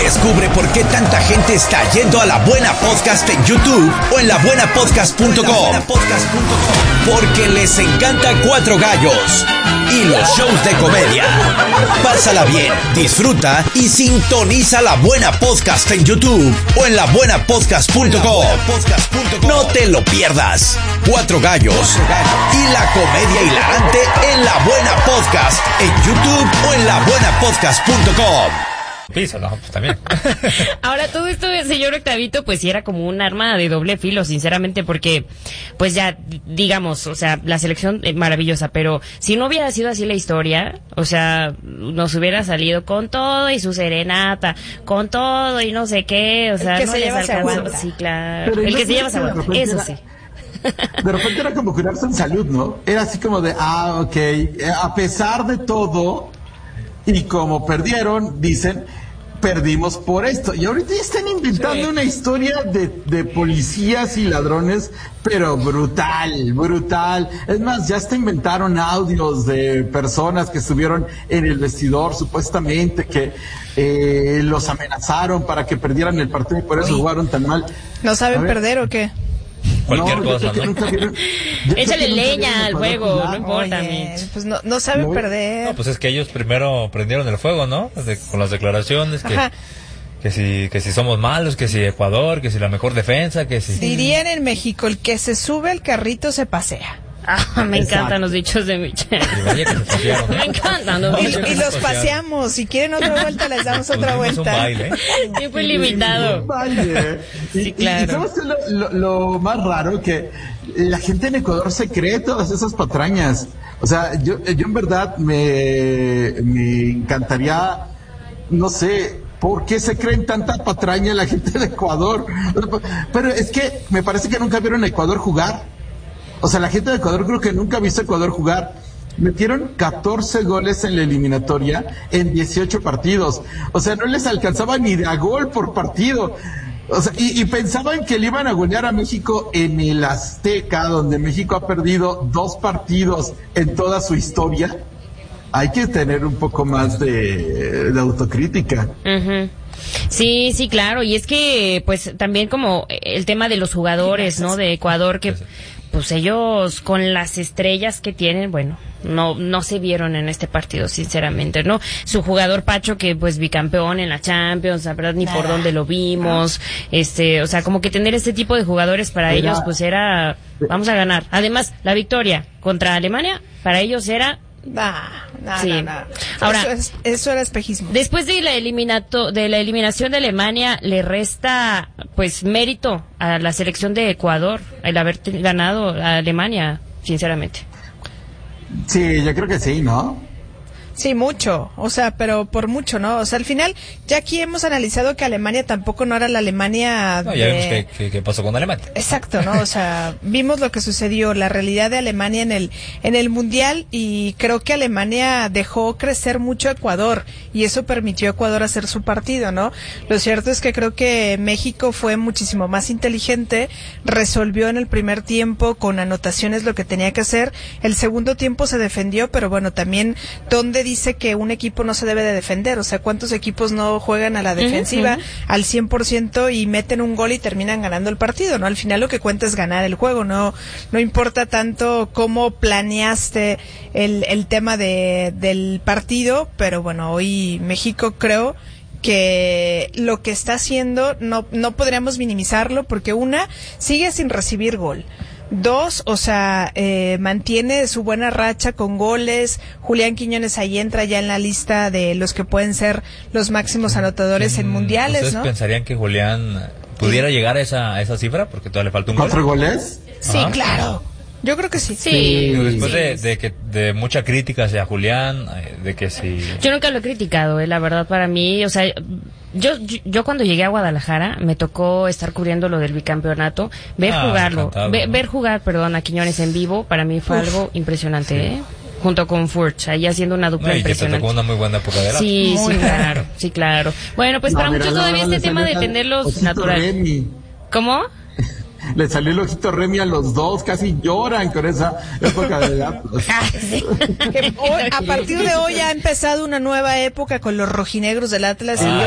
Descubre por qué tanta gente está yendo a La Buena Podcast en YouTube o en labuenapodcast.com. Porque les encanta Cuatro Gallos y los shows de comedia. Pásala bien, disfruta y sintoniza La Buena Podcast en YouTube o en labuenapodcast.com. No te lo pierdas. Cuatro Gallos y la comedia hilarante en La Buena Podcast en YouTube o en labuenapodcast.com. Piso, no, pues también. Ahora, todo esto, señor Octavito, pues sí era como un arma de doble filo, sinceramente, porque, pues ya, digamos, o sea, la selección es maravillosa, pero si no hubiera sido así la historia, o sea, nos hubiera salido con todo y su serenata, con todo y no sé qué, o sea, el que no se les lleva alcanzó. se aguanta. Sí, claro. Pero el que se lleva se aguanta, eso sí. De repente era como curarse en salud, ¿no? Era así como de, ok, a pesar de todo, y como perdieron, dicen, perdimos por esto. Y ahorita ya están inventando una historia de policías y ladrones, pero brutal, brutal. Es más, ya hasta inventaron audios de personas que estuvieron en el vestidor, supuestamente, que los amenazaron para que perdieran el partido y por eso jugaron tan mal. ¿No saben perder o qué? Cualquier cosa, ¿no? Échale leña al fuego, no importa, Oye, Mitch. pues no saben perder. No, pues es que ellos primero prendieron el fuego, ¿no? Con las declaraciones que si somos malos, que si Ecuador, que si la mejor defensa, que si... Dirían en México, el que se sube al carrito se pasea. Ah, me encantan los dichos de Michelle. Me encantan los dichos. Y los paseamos. Si quieren otra vuelta, les damos otra vuelta. Un baile. Tiempo ilimitado. Sí, claro. Y ¿sabes lo más raro? Que la gente en Ecuador se cree todas esas patrañas. O sea, yo en verdad me encantaría, no sé, ¿por qué se creen tanta patraña la gente de Ecuador? Pero es que me parece que nunca vieron a Ecuador jugar. O sea, la gente de Ecuador creo que nunca ha visto a Ecuador jugar. Metieron 14 goles en la eliminatoria en 18 partidos. O sea, no les alcanzaba ni a gol por partido. O sea, y pensaban que le iban a golear a México en el Azteca, donde México ha perdido 2 partidos en toda su historia. Hay que tener un poco más de autocrítica. Uh-huh. Sí, sí, claro. Y es que, pues, también como el tema de los jugadores, ¿no? De Ecuador, que... pues ellos con las estrellas que tienen, bueno, no se vieron en este partido, sinceramente, ¿no? Su jugador Pacho, que pues bicampeón en la Champions, la verdad ni por dónde lo vimos, o sea, como que tener este tipo de jugadores para ellos, pues era, vamos a ganar. Además, la victoria contra Alemania, para ellos era... Sí. Ahora, eso era espejismo. Después de la eliminación de Alemania, le resta pues mérito a la selección de Ecuador el haber ganado a Alemania, sinceramente. Sí, yo creo que sí, ¿no? Sí, mucho, o sea, pero por mucho, ¿no? O sea, al final, ya aquí hemos analizado que Alemania tampoco no era la Alemania ya vimos qué pasó con Alemania. Exacto, ¿no? O sea, vimos lo que sucedió, la realidad de Alemania en el Mundial, y creo que Alemania dejó crecer mucho a Ecuador, y eso permitió a Ecuador hacer su partido, ¿no? Lo cierto es que creo que México fue muchísimo más inteligente, resolvió en el primer tiempo con anotaciones lo que tenía que hacer, el segundo tiempo se defendió, pero bueno, también, ¿dónde dice que un equipo no se debe de defender? O sea, ¿cuántos equipos no juegan a la defensiva al 100% y meten un gol y terminan ganando el partido, ¿no? Al final lo que cuenta es ganar el juego, no importa tanto cómo planeaste el tema del partido, pero bueno, hoy México creo que lo que está haciendo no podríamos minimizarlo, porque sigue sin recibir gol. 2, o sea, mantiene su buena racha con goles. Julián Quiñones ahí entra ya en la lista de los que pueden ser los máximos anotadores en mundiales, ¿no? ¿Ustedes pensarían que Julián pudiera llegar a esa cifra? Porque todavía le falta un gol. ¿4 goles? Sí, claro. Yo creo que sí. Sí. Después de mucha crítica hacia Julián, de que sí. Yo nunca lo he criticado, la verdad, para mí, o sea, yo cuando llegué a Guadalajara me tocó estar cubriendo lo del bicampeonato, ver jugar a Quiñones en vivo, para mí fue algo impresionante, junto con Furch, ahí haciendo una dupla impresionante. Y que te tocó una muy buena época de edad. Sí, claro. Bueno, pues para muchos todavía este tema de tenerlos natural. ¿Cómo? Le salió el ojito Remy a los dos, casi lloran con esa época de edad. A partir de hoy ha empezado una nueva época con los rojinegros del Atlas.